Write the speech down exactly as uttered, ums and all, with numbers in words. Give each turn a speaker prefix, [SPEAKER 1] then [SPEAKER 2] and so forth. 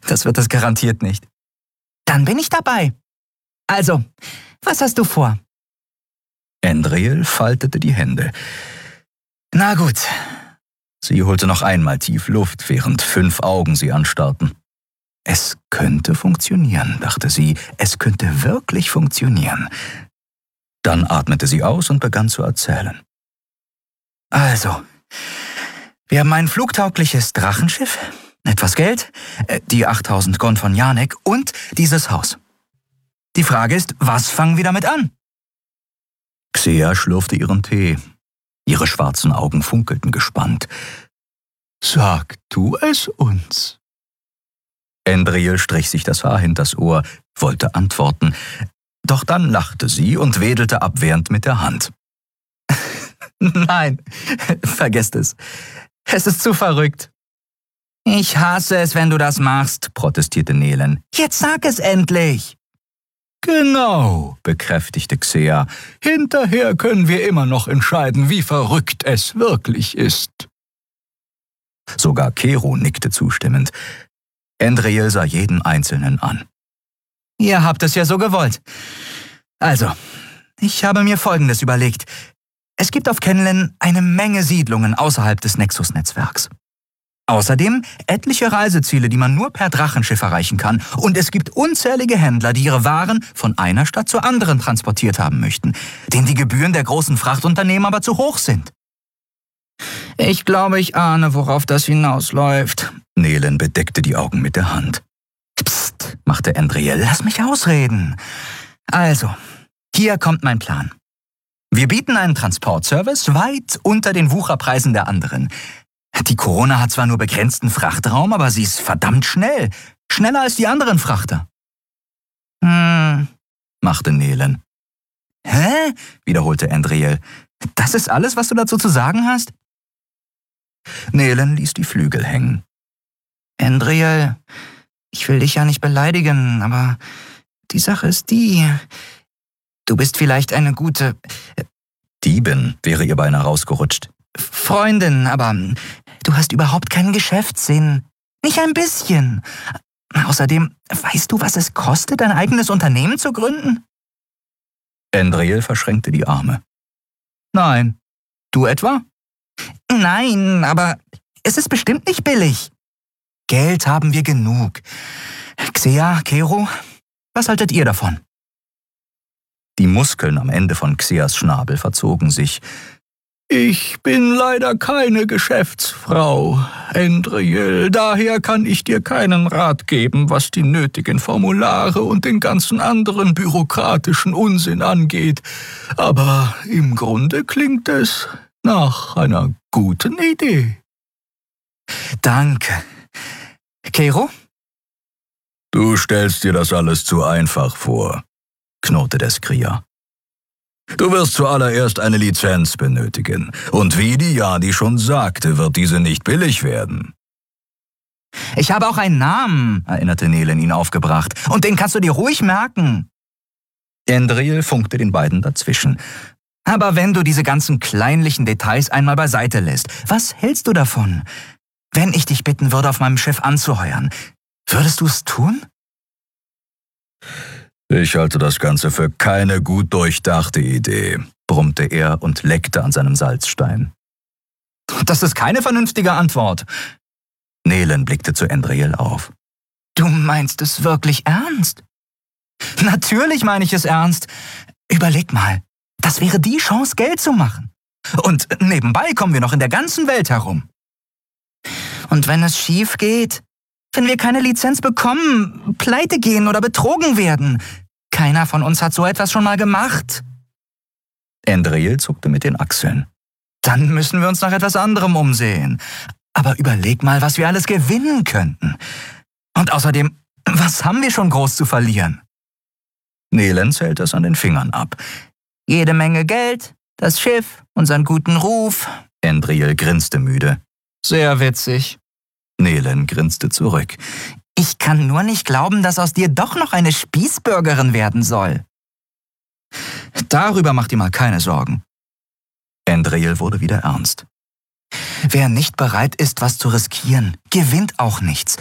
[SPEAKER 1] das wird es garantiert nicht. Dann bin ich dabei. Also, was hast du vor?
[SPEAKER 2] Andriel faltete die Hände.
[SPEAKER 1] Na gut.
[SPEAKER 2] Sie holte noch einmal tief Luft, während fünf Augen sie anstarrten. Es könnte funktionieren, dachte sie. Es könnte wirklich funktionieren. Dann atmete sie aus und begann zu erzählen.
[SPEAKER 1] Also, wir haben ein flugtaugliches Drachenschiff, etwas Geld, die achttausend Gon von Janek und dieses Haus. Die Frage ist, was fangen wir damit an?
[SPEAKER 2] Xea schlürfte ihren Tee. Ihre schwarzen Augen funkelten gespannt.
[SPEAKER 3] Sag du es uns.
[SPEAKER 2] Andriel strich sich das Haar hinters Ohr, wollte antworten. Doch dann lachte sie und wedelte abwehrend mit der Hand.
[SPEAKER 1] Nein, vergesst es. Es ist zu verrückt. Ich hasse es, wenn du das machst, protestierte Nelen. Jetzt sag es endlich.
[SPEAKER 3] Genau, bekräftigte Xea. Hinterher können wir immer noch entscheiden, wie verrückt es wirklich ist.
[SPEAKER 2] Sogar Kero nickte zustimmend. Andriel sah jeden Einzelnen an.
[SPEAKER 1] Ihr habt es ja so gewollt. Also, ich habe mir Folgendes überlegt. Es gibt auf Kenlen eine Menge Siedlungen außerhalb des Nexus-Netzwerks. Außerdem etliche Reiseziele, die man nur per Drachenschiff erreichen kann. Und es gibt unzählige Händler, die ihre Waren von einer Stadt zur anderen transportiert haben möchten, denen die Gebühren der großen Frachtunternehmen aber zu hoch sind. Ich glaube, ich ahne, worauf das hinausläuft.
[SPEAKER 2] Nelen bedeckte die Augen mit der Hand.
[SPEAKER 1] Psst, machte Andriel, lass mich ausreden. Also, hier kommt mein Plan. Wir bieten einen Transportservice weit unter den Wucherpreisen der anderen. Die Corona hat zwar nur begrenzten Frachtraum, aber sie ist verdammt schnell. Schneller als die anderen Frachter. Hm, machte Nelen. Hä? Wiederholte Andriel. Das ist alles, was du dazu zu sagen hast?
[SPEAKER 2] Nelen ließ die Flügel hängen.
[SPEAKER 1] Andriel, ich will dich ja nicht beleidigen, aber die Sache ist die... Du bist vielleicht eine gute...
[SPEAKER 2] Diebin wäre ihr beinahe rausgerutscht.
[SPEAKER 1] Freundin, aber du hast überhaupt keinen Geschäftssinn. Nicht ein bisschen. Außerdem, weißt du, was es kostet, ein eigenes Unternehmen zu gründen?
[SPEAKER 2] Andriel verschränkte die Arme.
[SPEAKER 1] Nein. Du etwa? Nein, aber es ist bestimmt nicht billig. Geld haben wir genug. Xea, Kero, was haltet ihr davon?
[SPEAKER 2] Die Muskeln am Ende von Xeas Schnabel verzogen sich.
[SPEAKER 3] Ich bin leider keine Geschäftsfrau, Andriel. Daher kann ich dir keinen Rat geben, was die nötigen Formulare und den ganzen anderen bürokratischen Unsinn angeht. Aber im Grunde klingt es nach einer guten Idee.
[SPEAKER 1] Danke. Kero?
[SPEAKER 2] Du stellst dir das alles zu einfach vor, knurrte der Skrier. Du wirst zuallererst eine Lizenz benötigen. Und wie die Jadi schon sagte, wird diese nicht billig werden.
[SPEAKER 1] Ich habe auch einen Namen, erinnerte Nelen ihn aufgebracht. Und den kannst du dir ruhig merken.
[SPEAKER 2] Andriel funkte den beiden dazwischen.
[SPEAKER 1] Aber wenn du diese ganzen kleinlichen Details einmal beiseite lässt, was hältst du davon? Wenn ich dich bitten würde, auf meinem Schiff anzuheuern, würdest du es tun?
[SPEAKER 2] Ich halte das Ganze für keine gut durchdachte Idee, brummte er und leckte an seinem Salzstein.
[SPEAKER 1] Das ist keine vernünftige Antwort.
[SPEAKER 2] Nelen blickte zu Andriel auf.
[SPEAKER 1] Du meinst es wirklich ernst? Natürlich meine ich es ernst. Überleg mal, das wäre die Chance, Geld zu machen. Und nebenbei kommen wir noch in der ganzen Welt herum. Und wenn es schief geht, wenn wir keine Lizenz bekommen, pleite gehen oder betrogen werden, keiner von uns hat so etwas schon mal gemacht.
[SPEAKER 2] Andriel zuckte mit den Achseln.
[SPEAKER 1] Dann müssen wir uns nach etwas anderem umsehen. Aber überleg mal, was wir alles gewinnen könnten. Und außerdem, was haben wir schon groß zu verlieren?
[SPEAKER 2] Nelen zählte es an den Fingern ab.
[SPEAKER 1] Jede Menge Geld, das Schiff, unseren guten Ruf.
[SPEAKER 2] Andriel grinste müde.
[SPEAKER 1] Sehr witzig.
[SPEAKER 2] Nelen grinste zurück.
[SPEAKER 1] Ich kann nur nicht glauben, dass aus dir doch noch eine Spießbürgerin werden soll. Darüber mach dir mal keine Sorgen.
[SPEAKER 2] Andriel wurde wieder ernst.
[SPEAKER 1] Wer nicht bereit ist, was zu riskieren, gewinnt auch nichts.